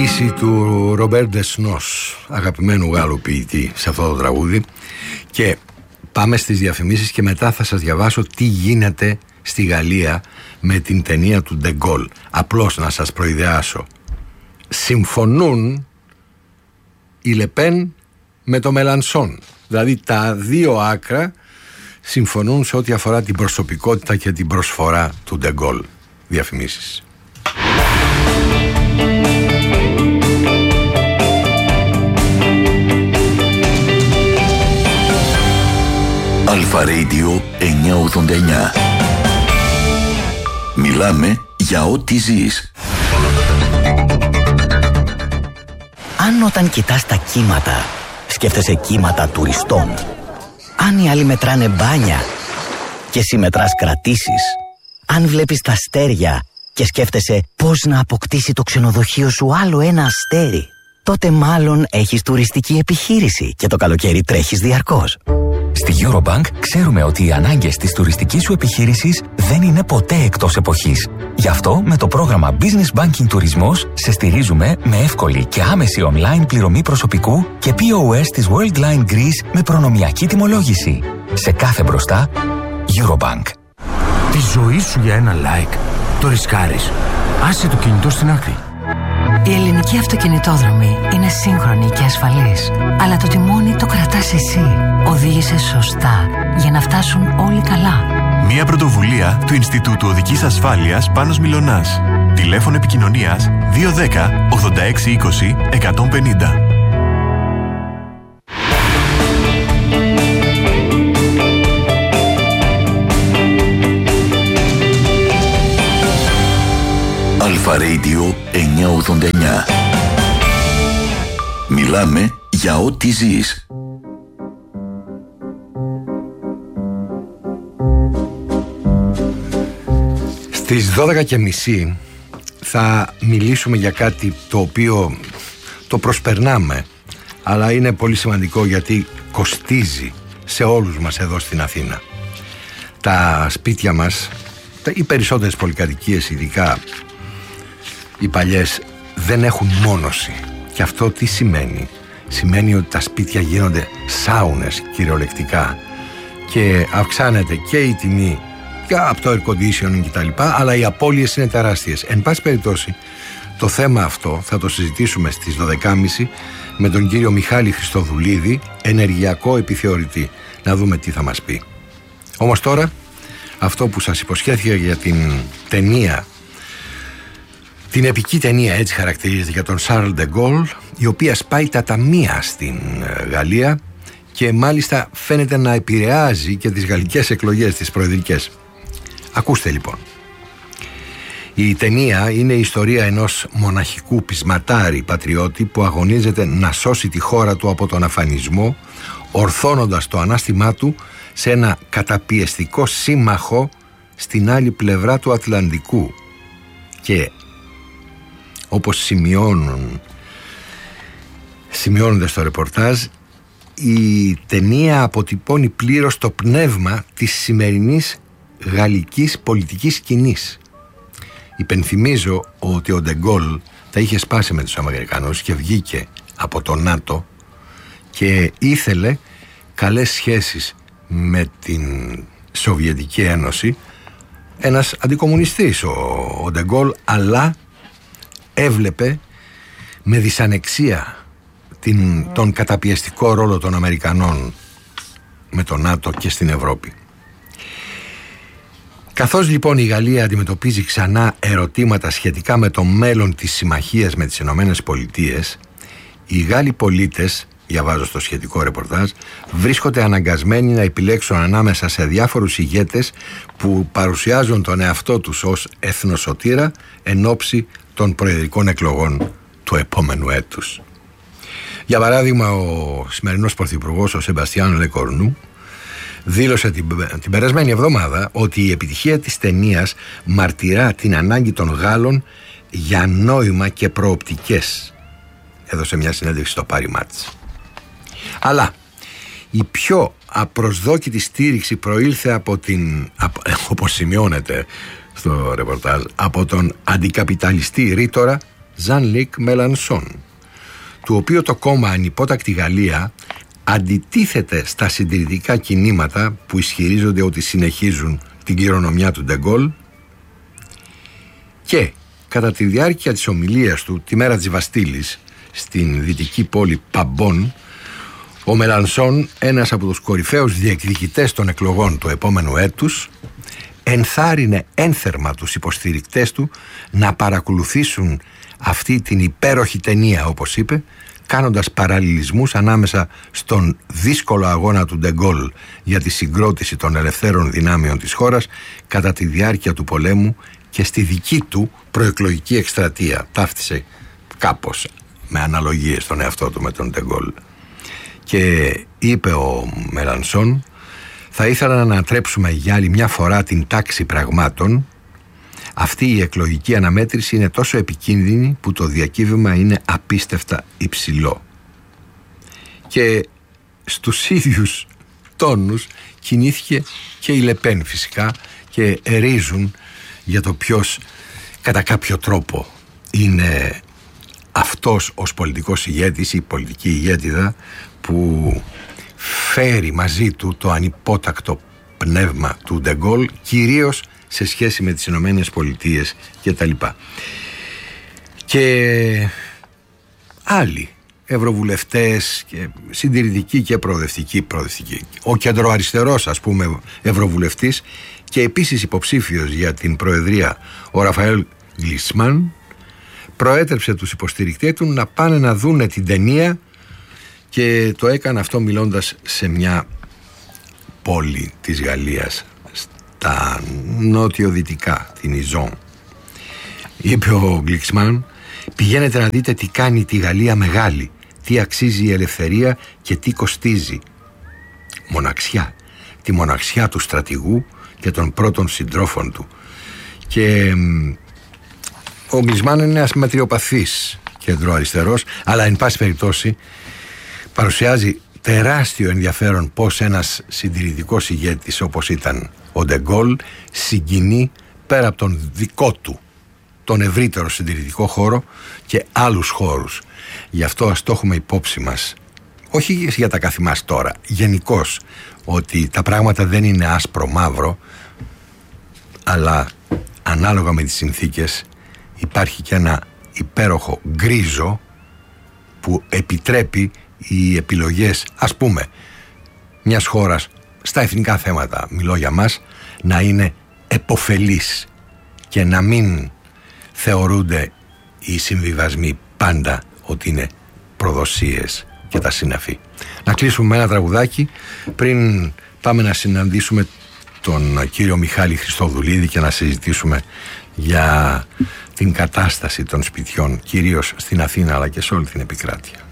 ποίηση του Ρομπέρ Ντεσνός, αγαπημένου Γάλλου ποιητή, σε αυτό το τραγούδι. Και πάμε στις διαφημίσεις και μετά θα σας διαβάσω τι γίνεται στη Γαλλία με την ταινία του Ντε Γκόλ. Απλώς να σας προειδεάσω, συμφωνούν η Λεπέν με το Μελανσόν. Δηλαδή τα δύο άκρα συμφωνούν σε ό,τι αφορά την προσωπικότητα και την προσφορά του Ντε Γκόλ. Διαφημίσεις. Αλφα Radio 989. Μιλάμε για ό,τι ζεις. Αν όταν κοιτάς τα κύματα σκέφτεσαι κύματα τουριστών, αν οι άλλοι μετράνε μπάνια και εσύ μετράς κρατήσεις, αν βλέπεις τα αστέρια και σκέφτεσαι πώς να αποκτήσει το ξενοδοχείο σου άλλο ένα αστέρι, τότε μάλλον έχεις τουριστική επιχείρηση και το καλοκαίρι τρέχεις διαρκώς. Στη Eurobank ξέρουμε ότι οι ανάγκες της τουριστικής σου επιχείρησης δεν είναι ποτέ εκτός εποχής. Γι' αυτό με το πρόγραμμα Business Banking Τουρισμός σε στηρίζουμε με εύκολη και άμεση online πληρωμή προσωπικού και POS της Worldline Greece με προνομιακή τιμολόγηση. Σε κάθε μπροστά, Eurobank. Τη ζωή σου για ένα like το ρισκάρεις. Άσε το κινητό στην άκρη. Η ελληνική αυτοκινητόδρομη είναι σύγχρονη και ασφαλής, αλλά το τιμόνι το κρατάς εσύ. Οδήγησε σωστά για να φτάσουν όλοι καλά. Μια πρωτοβουλία του Ινστιτούτου Οδικής Ασφάλειας Πάνος Μιλωνάς. Τηλέφωνο επικοινωνίας 210 86 20 150. Αλφα Radio 989. Μιλάμε για ό,τι ζεις. Στις 12:30 θα μιλήσουμε για κάτι το οποίο το προσπερνάμε, αλλά είναι πολύ σημαντικό γιατί κοστίζει σε όλους μας εδώ στην Αθήνα. Τα σπίτια μας, οι περισσότερες πολυκατοικίες, ειδικά οι παλιές, δεν έχουν μόνωση. Και αυτό τι σημαίνει? Σημαίνει ότι τα σπίτια γίνονται σάουνες κυριολεκτικά και αυξάνεται και η τιμή και από το air conditioning και τα λοιπά, αλλά οι απώλειες είναι τεράστιες. Εν πάση περιπτώσει, το θέμα αυτό θα το συζητήσουμε στις 12:30 με τον κύριο Μιχάλη Χριστοδουλίδη, ενεργειακό επιθεωρητή. Να δούμε τι θα μας πει. Όμως τώρα, αυτό που σας υποσχέθηκα για την ταινία, την επική ταινία, έτσι χαρακτηρίζεται, για τον Σαρλ Ντε Γκόλ, η οποία σπάει τα ταμεία στην Γαλλία και μάλιστα φαίνεται να επηρεάζει και τις γαλλικές εκλογές, τις προεδρικές. Ακούστε λοιπόν. Η ταινία είναι η ιστορία ενός μοναχικού πεισματάρη πατριώτη που αγωνίζεται να σώσει τη χώρα του από τον αφανισμό, ορθώνοντας το ανάστημά του σε ένα καταπιεστικό σύμμαχο στην άλλη πλευρά του Ατλαντικού. Και όπως σημειώνονται στο ρεπορτάζ, η ταινία αποτυπώνει πλήρως το πνεύμα της σημερινής γαλλικής πολιτικής σκηνής. Υπενθυμίζω ότι ο Ντε Γκόλ τα είχε σπάσει με τους Αμερικανούς και βγήκε από το ΝΑΤΟ και ήθελε καλές σχέσεις με την Σοβιετική Ένωση, ένας αντικομμουνιστής ο Ντε Γκόλ, αλλά έβλεπε με δυσανεξία τον καταπιεστικό ρόλο των Αμερικανών με το ΝΑΤΟ και στην Ευρώπη. Καθώς λοιπόν η Γαλλία αντιμετωπίζει ξανά ερωτήματα σχετικά με το μέλλον της συμμαχίας με τις Ηνωμένες Πολιτείες, οι Γάλλοι πολίτες, διαβάζω στο σχετικό ρεπορτάζ, βρίσκονται αναγκασμένοι να επιλέξουν ανάμεσα σε διάφορους ηγέτες που παρουσιάζουν τον εαυτό τους ως εθνοσωτήρα εν ώψη των προεδρικών εκλογών του επόμενου έτους. Για παράδειγμα, ο σημερινός πρωθυπουργός, ο Σεμπαστιάν Λεκορνού, δήλωσε την περασμένη εβδομάδα ότι η επιτυχία της ταινίας μαρτυρά την ανάγκη των Γάλλων για νόημα και προοπτικές. Έδωσε μια συνέντευξη στο Paris Match. Αλλά η πιο απροσδόκητη στήριξη προήλθε όπως σημειώνεται στο ρεπορτάζ, από τον αντικαπιταλιστή ρήτορα Ζαν-Λουκ Μελανσόν, του οποίου το κόμμα Ανυπότακτη Γαλλία αντιτίθεται στα συντηρητικά κινήματα που ισχυρίζονται ότι συνεχίζουν την κληρονομιά του Ντεγκόλ, και κατά τη διάρκεια της ομιλίας του τη μέρα της Βαστίλης στην δυτική πόλη Παμπόν, ο Μελανσόν, ένας από τους κορυφαίους διεκδικητές των εκλογών του επόμενου έτους, ενθάρρυνε ένθερμα τους υποστηρικτές του να παρακολουθήσουν αυτή την υπέροχη ταινία, όπως είπε, κάνοντας παραλληλισμούς ανάμεσα στον δύσκολο αγώνα του Ντεγκόλ για τη συγκρότηση των ελευθέρων δυνάμεων της χώρας κατά τη διάρκεια του πολέμου και στη δική του προεκλογική εκστρατεία. Ταύτισε κάπως με αναλογίες τον εαυτό του με τον Ντεγκόλ. Και είπε ο Μελανσόν: θα ήθελα να ανατρέψουμε για άλλη μια φορά την τάξη πραγμάτων. Αυτή η εκλογική αναμέτρηση είναι τόσο επικίνδυνη που το διακύβευμα είναι απίστευτα υψηλό. Και στους ίδιους τόνους κινήθηκε και η Λεπέν φυσικά, και ερίζουν για το ποιος κατά κάποιο τρόπο είναι αυτός ως πολιτικός ηγέτης ή πολιτική ηγέτιδα που φέρει μαζί του το ανυπότακτο πνεύμα του Ντεγκόλ, κυρίως σε σχέση με τις Ηνωμένες Πολιτείες και τα λοιπά. Και άλλοι ευρωβουλευτές, και συντηρητικοί και προοδευτικοί. Ο κεντροαριστερός, ας πούμε, ευρωβουλευτής και επίσης υποψήφιος για την προεδρία, ο Ραφαέλ Γκλίτσμαν, προέτρεψε τους υποστηρικτές του να πάνε να δούνε την ταινία, και το έκανε αυτό μιλώντας σε μια πόλη της Γαλλίας, στα νότιο-δυτικά, την Ιζόν. Είπε ο Γκλίτσμαν: πηγαίνετε να δείτε τι κάνει τη Γαλλία μεγάλη, τι αξίζει η ελευθερία και τι κοστίζει. Μοναξιά, τη μοναξιά του στρατηγού και των πρώτων συντρόφων του. Και ο Γκλίτσμαν είναι ένας μετριοπαθής κεντροαριστερός, αλλά εν πάση περιπτώσει παρουσιάζει τεράστιο ενδιαφέρον πως ένας συντηρητικός ηγέτης όπως ήταν ο Ντεγκόλ συγκινεί πέρα από τον δικό του τον ευρύτερο συντηρητικό χώρο και άλλους χώρους. Γι' αυτό ας το έχουμε υπόψη μας, όχι για τα καθη μας τώρα, γενικώς, ότι τα πράγματα δεν είναι άσπρο-μαύρο, αλλά ανάλογα με τις συνθήκες υπάρχει και ένα υπέροχο γκρίζο που επιτρέπει οι επιλογές, ας πούμε, μιας χώρας στα εθνικά θέματα, μιλώ για μας, να είναι επωφελείς και να μην θεωρούνται οι συμβιβασμοί πάντα ότι είναι προδοσίες και τα συναφή. Να κλείσουμε με ένα τραγουδάκι πριν πάμε να συναντήσουμε τον κύριο Μιχάλη Χριστοδουλίδη και να συζητήσουμε για την κατάσταση των σπιτιών, κυρίως στην Αθήνα αλλά και σε όλη την επικράτεια.